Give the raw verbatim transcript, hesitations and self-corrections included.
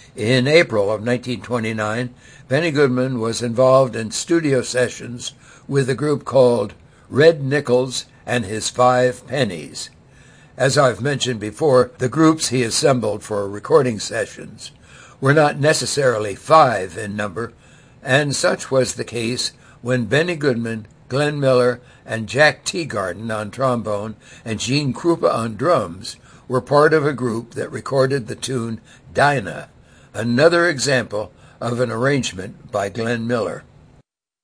In April of nineteen twenty-nine, Benny Goodman was involved in studio sessions with a group called Red Nichols and His Five Pennies. As I've mentioned before, the groups he assembled for recording sessions were not necessarily five in number, and such was the case when Benny Goodman, Glenn Miller, and Jack Teagarden on trombone and Gene Krupa on drums were part of a group that recorded the tune Dinah, another example of an arrangement by Glenn Miller.